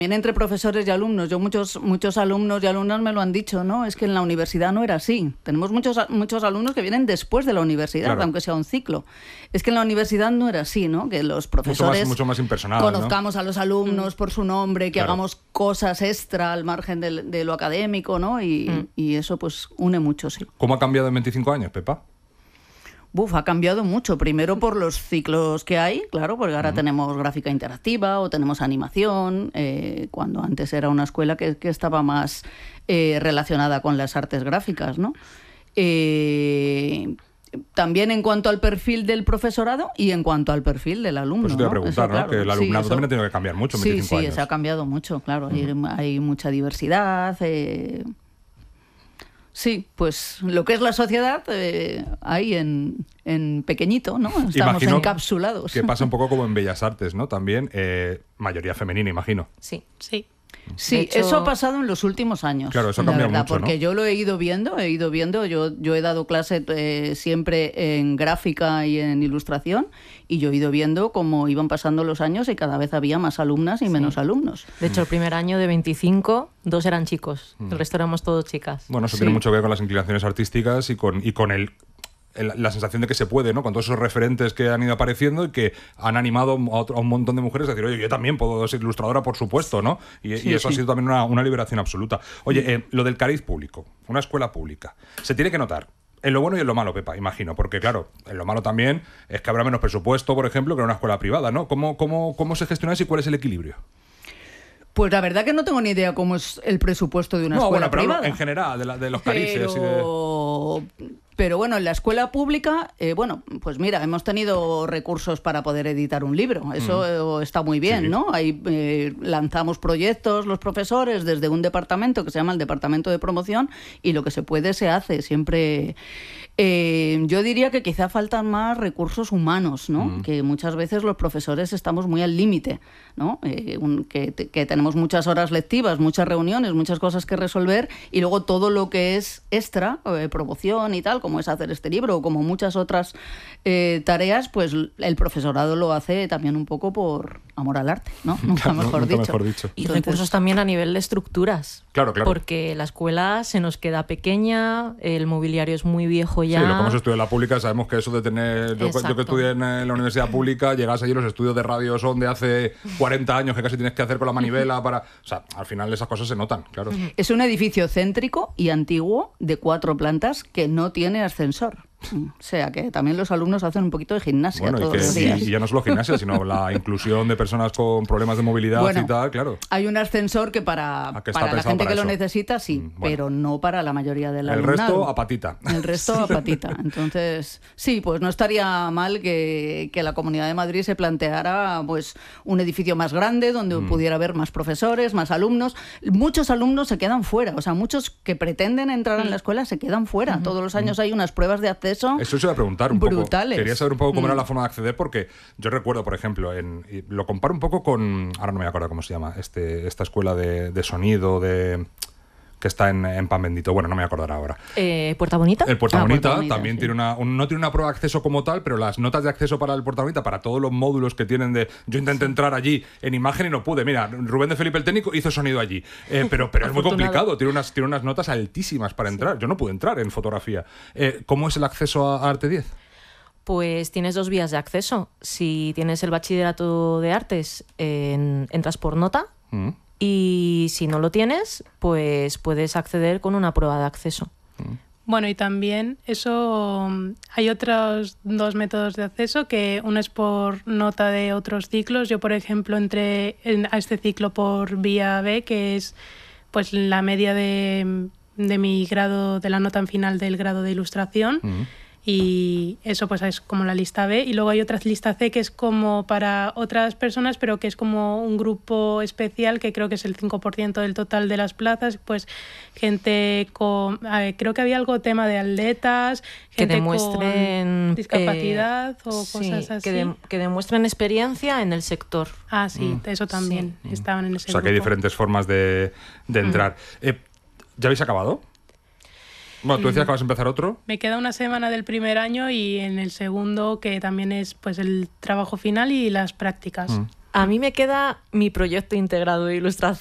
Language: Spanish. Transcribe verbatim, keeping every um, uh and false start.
Entre profesores y alumnos, yo muchos muchos alumnos y alumnas me lo han dicho, ¿no? Es que en la universidad no era así. Tenemos muchos muchos alumnos que vienen después de la universidad, claro, aunque sea un ciclo. Es que en la universidad no era así, ¿no? Que los profesores mucho más, mucho más impersonal, conozcamos, ¿no?, a los alumnos por su nombre, que claro, hagamos cosas extra al margen de, de lo académico, ¿no? Y, mm. y eso pues une mucho, sí. ¿Cómo ha cambiado en veinticinco años, Pepa? Buf, ha cambiado mucho. Primero por los ciclos que hay, claro, porque ahora uh-huh. tenemos gráfica interactiva o tenemos animación, eh, cuando antes era una escuela que, que estaba más eh, relacionada con las artes gráficas, ¿no? Eh, también en cuanto al perfil del profesorado y en cuanto al perfil del alumno. Pues te voy a preguntar, ¿no? ¿no? Eso, claro, que el alumnado sí, también ha tenido que cambiar mucho en veinticinco sí, años. Sí, se ha cambiado mucho, claro. Uh-huh. Hay, hay mucha diversidad. Eh, Sí, pues lo que es la sociedad, eh, ahí en, en pequeñito, ¿no? Estamos imagino encapsulados. Que pasa un poco como en Bellas Artes, ¿no? También, eh, mayoría femenina, imagino. Sí, sí. Sí, hecho... eso ha pasado en los últimos años. Claro, eso ha cambiado verdad, mucho, porque ¿no? yo lo he ido viendo, he ido viendo, yo, yo he dado clase eh, siempre en gráfica y en ilustración, y yo he ido viendo cómo iban pasando los años y cada vez había más alumnas y sí. menos alumnos. De hecho, el primer año de veinticinco, dos eran chicos, mm. el resto éramos todos chicas. Bueno, eso sí. tiene mucho que ver con las inclinaciones artísticas y con, y con el... la sensación de que se puede, ¿no? Con todos esos referentes que han ido apareciendo y que han animado a, otro, a un montón de mujeres a decir, oye, yo también puedo ser ilustradora, por supuesto, ¿no? Y, sí, y eso sí. ha sido también una, una liberación absoluta. Oye, eh, lo del cariz público, una escuela pública, se tiene que notar en lo bueno y en lo malo, Pepa, imagino, porque claro, en lo malo también es que habrá menos presupuesto, por ejemplo, que en una escuela privada, ¿no? ¿Cómo, cómo, cómo se gestiona eso y cuál es el equilibrio? Pues la verdad que no tengo ni idea cómo es el presupuesto de una no, escuela bueno, pero privada. En general, de, la, de los carices pero... y de... Pero bueno, en la escuela pública, eh, bueno, pues mira, hemos tenido recursos para poder editar un libro. Eso mm. está muy bien, sí. ¿no? Ahí eh, lanzamos proyectos los profesores desde un departamento que se llama el Departamento de Promoción y lo que se puede se hace. Siempre... Eh, yo diría que quizá faltan más recursos humanos, ¿no? Mm. Que muchas veces los profesores estamos muy al límite, ¿no? Eh, un, que, que tenemos muchas horas lectivas, muchas reuniones, muchas cosas que resolver y luego todo lo que es extra, eh, promoción y tal, como es hacer este libro o como muchas otras eh, tareas, pues el profesorado lo hace también un poco por amor al arte, ¿no? Nunca, claro, mejor, nunca dicho. mejor dicho. Y Entonces, recursos también a nivel de estructuras. Claro, claro. Porque la escuela se nos queda pequeña, el mobiliario es muy viejo ya. Sí, lo que hemos estudiado en la pública sabemos que eso de tener... Yo, yo que estudié en la universidad pública, llegas allí, los estudios de radio son de hace cuarenta años que casi tienes que hacer con la manivela para... O sea, al final esas cosas se notan, claro. Es un edificio céntrico y antiguo de cuatro plantas que no tiene ascensor. O sea, que también los alumnos hacen un poquito de gimnasia bueno, todos y que, los días. Y ya no solo gimnasia, sino la inclusión de personas con problemas de movilidad bueno, y tal, claro. Hay un ascensor que para, que para la gente para que eso. Lo necesita, sí, mm, bueno. pero no para la mayoría del alumnado. El resto a patita. El resto a patita. Entonces, sí, pues no estaría mal que, que la Comunidad de Madrid se planteara pues un edificio más grande donde mm. pudiera haber más profesores, más alumnos. Muchos alumnos se quedan fuera, o sea, muchos que pretenden entrar mm. en la escuela se quedan fuera. Mm. Todos los años mm. hay unas pruebas de acceso. Eso se iba a preguntar un brutales. poco. Quería saber un poco cómo mm. era la forma de acceder, porque yo recuerdo, por ejemplo, en, y lo comparo un poco con, ahora no me acuerdo cómo se llama, este, esta escuela de, de sonido de que está en, en Pan Bendito, bueno, no me voy a acordar ahora. Eh, ¿Puerta Bonita? El Puerta, ah, Bonita, Puerta Bonita también sí. tiene una, un, no tiene una prueba de acceso como tal, pero las notas de acceso para el Puerta Bonita, para todos los módulos que tienen de... Yo intenté entrar allí en imagen y no pude. Mira, Rubén de Felipe el técnico hizo sonido allí, eh, pero, pero es muy complicado, tiene unas, tiene unas notas altísimas para entrar. Yo no pude entrar en fotografía. Eh, ¿Cómo es el acceso a Arte diez? Pues tienes dos vías de acceso. Si tienes el bachillerato de artes, en, entras por nota mm. y si no lo tienes, pues puedes acceder con una prueba de acceso. Mm. Bueno, y también eso hay otros dos métodos de acceso, que uno es por nota de otros ciclos. Yo, por ejemplo, entré en, a este ciclo por vía B, que es pues la media de, de mi grado, de la nota en final del grado de ilustración. Mm. Y eso pues es como la lista B, y luego hay otra lista C que es como para otras personas, pero que es como un grupo especial que creo que es el cinco por ciento del total de las plazas, pues gente con, ver, creo que había algo tema de atletas, gente que demuestren con discapacidad eh, o sí, cosas así. Que, de, que demuestren experiencia en el sector. Ah, sí, mm. eso también sí. estaban en ese grupo. O sea, que hay diferentes formas de, de entrar. Mm. Eh, ¿Ya habéis acabado? Bueno, tú decías que vas a empezar otro. Me queda una semana del primer año y en el segundo, que también es pues el trabajo final y las prácticas. Mm. A mí me queda mi proyecto integrado de ilustración.